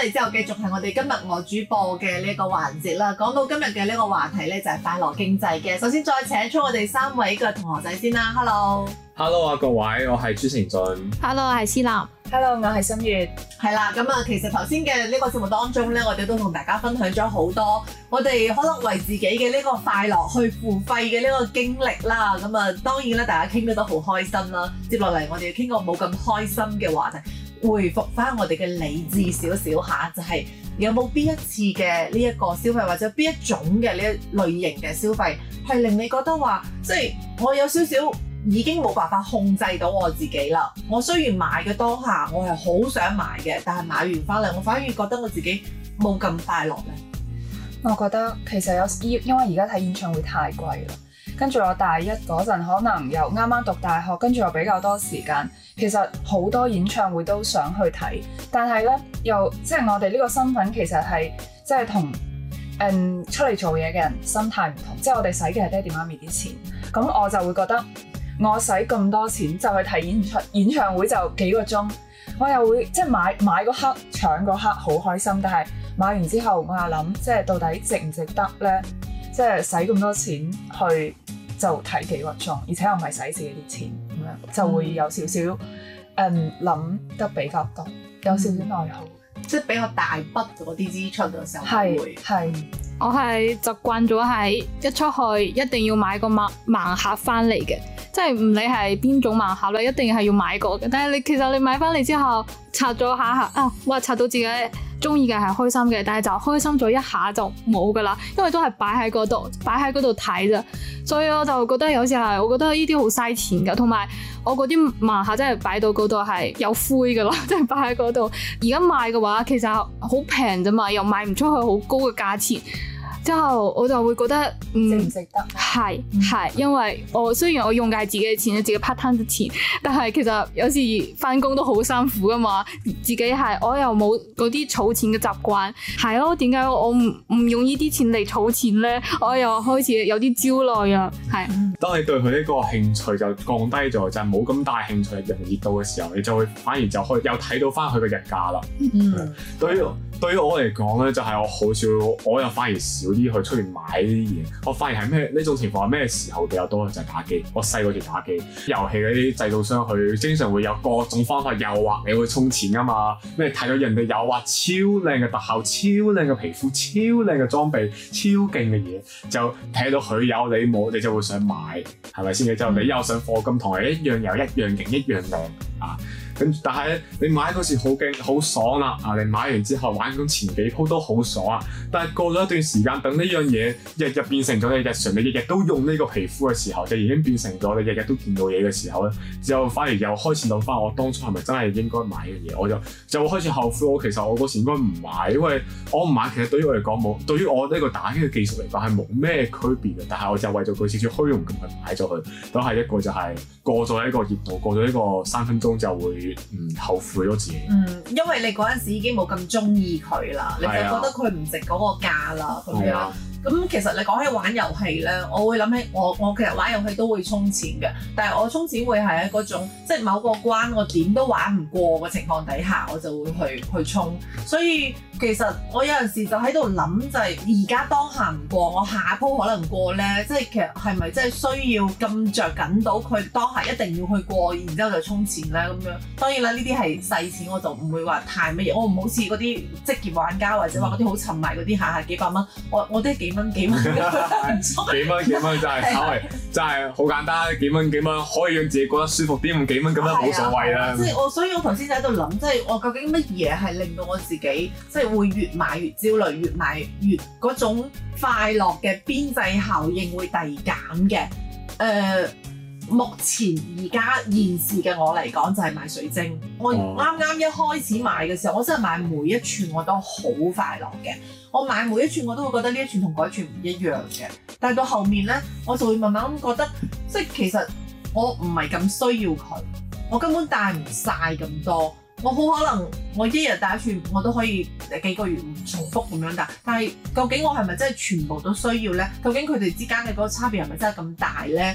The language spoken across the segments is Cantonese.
嚟之後，繼續係我哋今日我主播嘅呢個環節啦。講到今日嘅呢個話題咧，就係快樂經濟嘅。首先再請出我哋3位嘅同學仔先啦。Hello 啊各位，我係朱成俊。 Hello， 我係思南。 Hello， 我係心月。 係啦，咁啊，其實頭先嘅呢個節目當中咧，我哋都同大家分享咗好多我哋可能為自己嘅呢個快樂去付費嘅呢個經歷啦。咁啊，當然咧，大家傾得都好開心啦。接落嚟，我哋要傾個冇咁開心嘅話題，回復翻我哋嘅理智少少下，就係有冇邊一次嘅呢一個消費，或者邊一種嘅呢一類型嘅消費，係令你覺得話，即係我有少少已經冇辦法控制到我自己啦。我雖然買嘅當下，我係好想買嘅，但係買完翻嚟，我反而覺得我自己冇咁快樂咧。 我覺得其實因為而家睇演唱會太貴啦。跟住我大一嗰陣，可能又啱啱讀大學，跟住又比較多時間。其實好多演唱會都想去睇，但係咧又即係我哋呢個身份其實係即係同出嚟做嘢嘅人心態唔同，即係我哋使嘅係爹哋媽咪啲錢，咁我就會覺得我使咁多錢就去睇演唱會就幾個鐘，我又會即係買嗰刻搶嗰刻好開心，但係買完之後我又諗即係到底值唔值得咧？即係使咁多錢去就睇幾個鐘，而且又唔係使自己啲錢咁樣，就會有少少諗得比較多，有少少內耗， 即係比較大筆嗰啲支出嘅時候會係。 我係習慣咗係一出去一定要買個盲盒翻嚟嘅，即係唔理係邊種盲盒咧，一定係要買過嘅。但係其實你買翻嚟之後拆咗下盒啊，哇，拆到自己中意嘅係開心嘅，但係就開心咗一下就冇噶啦，因為都係擺喺嗰度睇啫。所以我就覺得有時係，我覺得呢啲好嘥錢噶，同埋我嗰啲盲盒真係擺到嗰度係有灰噶咯，即係擺喺嗰度。而家賣嘅話其實好平啫嘛，又賣唔出去好高嘅價錢。之後我就會覺得值唔值得？ 係，因為我雖然我用嘅係自己嘅錢，自己 part time 嘅錢，但係其實有時翻工都好辛苦噶嘛。自己係我又冇嗰啲儲錢嘅習慣，係咯。點解我唔用呢啲錢嚟儲錢咧？我又開始有啲焦慮啊。係。 當你對佢呢個興趣就降低咗，就係冇咁大興趣容易到嘅時候，你就會反而就可以又睇到翻佢嘅日價啦。對於我嚟講咧，就係我好少，我又反而少啲去出面買呢啲嘢。我反而係呢種情況係咩時候比較多？就係打機。我細個就打機，遊戲嗰啲製造商佢經常會有各種方法誘惑你去充錢㗎嘛。咩睇到人哋誘惑超靚嘅特效、超靚嘅皮膚、超靚嘅裝備、超勁嘅嘢，就睇到佢有你冇，你就會想買，係咪先？之後你又想課金，同佢一樣有一樣勁一樣靚啊！但係你買嗰時好勁好爽啦！你買完之後玩咁前幾鋪都好爽啊！但係過咗一段時間，等呢樣嘢日日變成咗你日常，你日日都用呢個皮膚嘅時候，就已經變成咗你日日都見到嘢嘅時候咧，就反而又開始諗翻我當初係咪真係應該買呢樣嘢？我就會開始後悔，我其實我嗰時應該唔買，因為我唔買其實對於我嚟講冇，對於我呢個打機嘅技術嚟講係冇咩區別嘅。但係我就為咗佢少少虛榮咁去買咗佢，都係一個就係過咗一個熱度，過咗一個3分鐘就會後悔咗自己。 因為你嗰陣時已經冇咁中意佢啦，你就覺得佢唔值嗰個價啦咁樣。咁其實你講起玩遊戲咧，我會諗起我其實玩遊戲都會充錢嘅，但係我充錢會係喺嗰種即係某個關我點都玩唔過嘅情況底下，我就會去充。所以其實我有陣時就喺度諗，就係而家當下唔過，我下一鋪可能過咧，即係其實係咪真係需要咁着緊到佢當下一定要去過，然之後就充錢咧咁樣？當然啦，呢啲係細錢，我就唔會話太乜嘢，我唔好似嗰啲職業玩家或者話嗰啲好沉迷嗰啲下幾百蚊，我都係幾蚊幾蚊就係稍微真係好簡單，幾蚊可以讓自己覺得舒服啲，咁幾蚊咁樣冇所謂啦。 即係所以我頭先就喺度諗，即係我究竟乜嘢係令到我自己即係會越買越焦慮，越買越嗰種快樂嘅邊際效應會遞減嘅。目前而家現時嘅我嚟講就係買水晶。我啱啱一開始買嘅時候，我真係買每一寸我都好快樂嘅。我買每一寸我都會覺得呢一寸同嗰一寸唔一樣嘅。但係到後面咧，我就會慢慢覺得，即係其實我唔係咁需要佢，我根本戴唔晒咁多。我好可能我一日戴一寸，我都可以幾個月唔重複咁樣戴。但係究竟我係咪真係全部都需要咧？究竟佢哋之間嘅嗰個差別係咪真係咁大咧？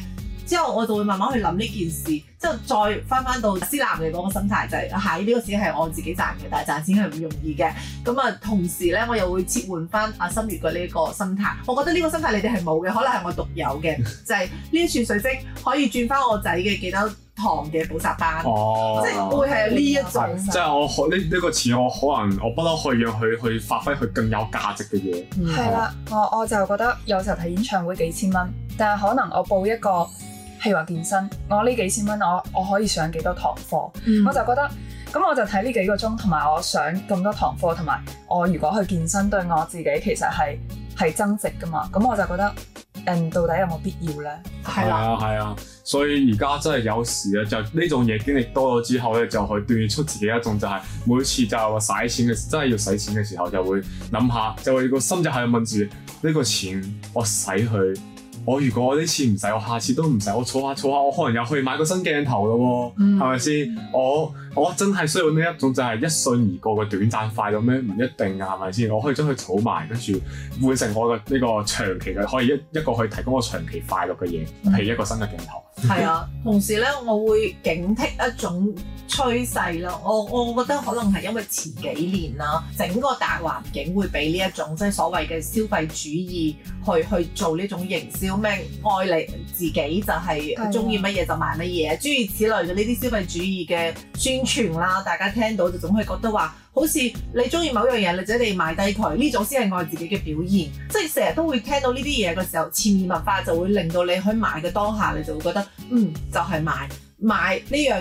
之後我就會慢慢去諗呢件事，之後再翻到思南嘅嗰個心態就係呢個錢係我自己賺嘅，但係賺錢係唔容易嘅。咁啊，同時咧我又會切換翻阿心月嘅呢個心態。我覺得呢個心態你哋係冇嘅，可能係我獨有嘅，就係呢一串水晶可以轉翻我仔嘅幾多堂嘅補習班，即係會係呢一種。 即係我呢個錢，我可能我不嬲可以讓佢去發揮佢更有價值嘅嘢。 係啦，我就覺得有時候睇演唱會幾千蚊，但係可能我報一個譬如話健身，我呢幾千蚊我可以上幾多堂課，我就覺得咁我就睇呢幾個鐘，同埋我上咁多堂課，同埋我如果去健身對我自己其實係增值噶嘛，咁我就覺得到底有冇必要咧？ 係啊，所以而家真係有時咧，就呢種嘢經歷多咗之後咧，就去鍛鍊出自己一種就係每次就係話使錢嘅，真係要使錢嘅時候，就會諗下，就會個心就係問自己呢個錢我使佢。我如果我呢次唔使，我下次都唔使，我儲下，我可能又去買個新鏡頭咯喎，係咪先？我真係需要呢一種就係一瞬而過嘅短暫快樂咩？唔一定啊，係咪先？我可以將佢儲埋，跟住換成我嘅呢個長期嘅，可以一個可以提供我長期快樂嘅嘢，譬如一個新嘅鏡頭。 係啊，同時咧，我會警惕一種趨勢啦。我覺得可能係因為前幾年啦，整個大環境會俾呢一種即係所謂嘅消費主義去做呢種營銷，咩愛你自己就係中意乜嘢就買乜嘢，諸如此類嘅呢啲消費主義嘅宣傳啦，大家聽到就總係覺得話，好似你中意某樣嘢，你就一定要買低佢，呢種先係愛自己嘅表現。即係成日都會聽到呢啲嘢嘅時候，潛移默化就會令到你去買嘅當下，你就會覺得就係買呢樣